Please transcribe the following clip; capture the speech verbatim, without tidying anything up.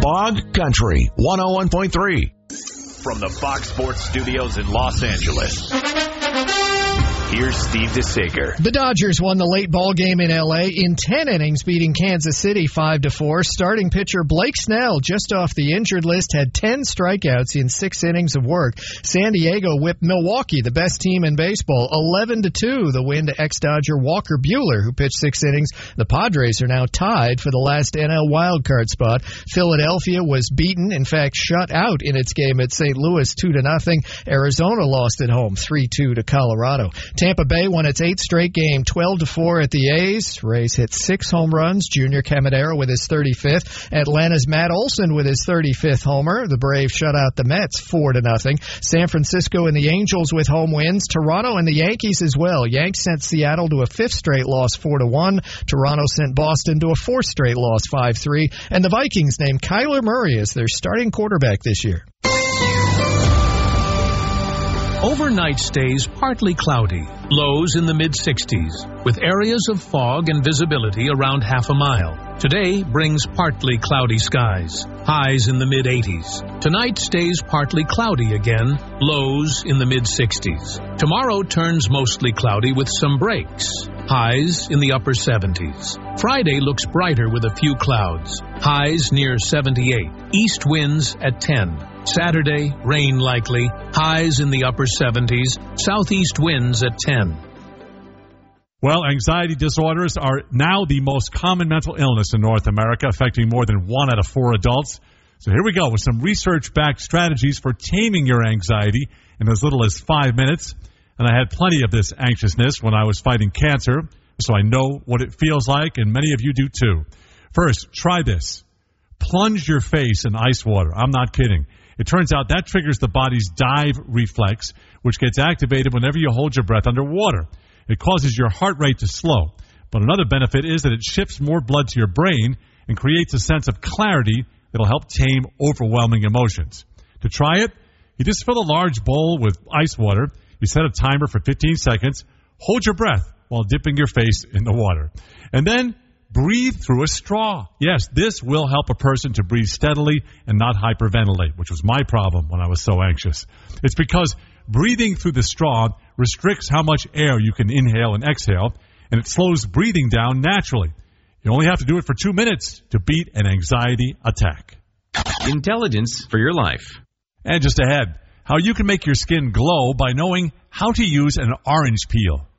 Fog Country one oh one point three. From the Fox Sports Studios in Los Angeles, here's Steve DeSager. The Dodgers won the late ball game in L A in ten innings, beating Kansas City five to four. Starting pitcher Blake Snell, just off the injured list, had ten strikeouts in six innings of work. San Diego whipped Milwaukee, the best team in baseball, eleven to two. The win to ex-Dodger Walker Buehler, who pitched six innings. The Padres are now tied for the last N L wildcard spot. Philadelphia was beaten, in fact, shut out in its game at Saint Louis two to nothing. Arizona lost at home three two to Colorado. Tampa Bay won its eighth straight game, twelve to four at the A's. Rays hit six home runs. Junior Caminero with his thirty-fifth. Atlanta's Matt Olson with his thirty-fifth homer. The Braves shut out the Mets four to nothing. San Francisco and the Angels with home wins. Toronto and the Yankees as well. Yanks sent Seattle to a fifth straight loss four to one. Toronto sent Boston to a fourth straight loss five three. And the Vikings named Kyler Murray as their starting quarterback this year. Overnight stays partly cloudy, lows in the mid sixties, with areas of fog and visibility around half a mile. Today brings partly cloudy skies, highs in the mid eighties. Tonight stays partly cloudy again, lows in the mid sixties. Tomorrow turns mostly cloudy with some breaks, highs in the upper seventies. Friday looks brighter with a few clouds, highs near seventy-eight. East winds at ten. Saturday, rain likely, highs in the upper seventies, southeast winds at ten. Well, anxiety disorders are now the most common mental illness in North America, affecting more than one out of four adults. So here we go with some research-backed strategies for taming your anxiety in as little as five minutes. And I had plenty of this anxiousness when I was fighting cancer, so I know what it feels like, and many of you do too. First, try this. Plunge your face in ice water. I'm not kidding. It turns out that triggers the body's dive reflex, which gets activated whenever you hold your breath underwater. It causes your heart rate to slow. But another benefit is that it shifts more blood to your brain and creates a sense of clarity that will help tame overwhelming emotions. To try it, you just fill a large bowl with ice water. You set a timer for fifteen seconds. Hold your breath while dipping your face in the water. And then breathe through a straw. Yes, this will help a person to breathe steadily and not hyperventilate, which was my problem when I was so anxious. It's because breathing through the straw restricts how much air you can inhale and exhale, and it slows breathing down naturally. You only have to do it for two minutes to beat an anxiety attack. Intelligence for your life. And just ahead, how you can make your skin glow by knowing how to use an orange peel.